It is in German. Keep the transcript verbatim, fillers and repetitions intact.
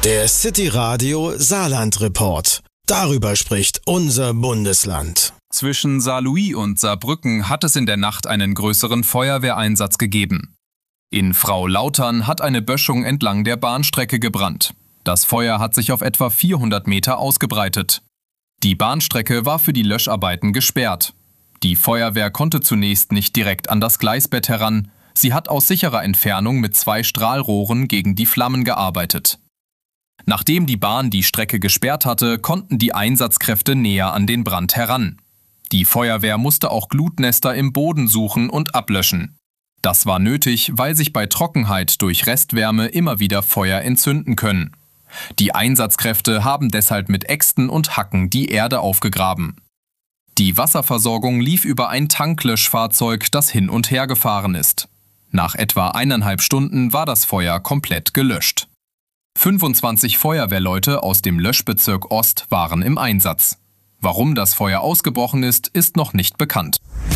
Der City Radio Saarland Report. Darüber spricht unser Bundesland. Zwischen Saarlouis und Saarbrücken hat es in der Nacht einen größeren Feuerwehreinsatz gegeben. In Frau-Lautern hat eine Böschung entlang der Bahnstrecke gebrannt. Das Feuer hat sich auf etwa vierhundert Meter ausgebreitet. Die Bahnstrecke war für die Löscharbeiten gesperrt. Die Feuerwehr konnte zunächst nicht direkt an das Gleisbett heran. Sie hat aus sicherer Entfernung mit zwei Strahlrohren gegen die Flammen gearbeitet. Nachdem die Bahn die Strecke gesperrt hatte, konnten die Einsatzkräfte näher an den Brand heran. Die Feuerwehr musste auch Glutnester im Boden suchen und ablöschen. Das war nötig, weil sich bei Trockenheit durch Restwärme immer wieder Feuer entzünden können. Die Einsatzkräfte haben deshalb mit Äxten und Hacken die Erde aufgegraben. Die Wasserversorgung lief über ein Tanklöschfahrzeug, das hin und her gefahren ist. Nach etwa eineinhalb Stunden war das Feuer komplett gelöscht. fünfundzwanzig Feuerwehrleute aus dem Löschbezirk Ost waren im Einsatz. Warum das Feuer ausgebrochen ist, ist noch nicht bekannt.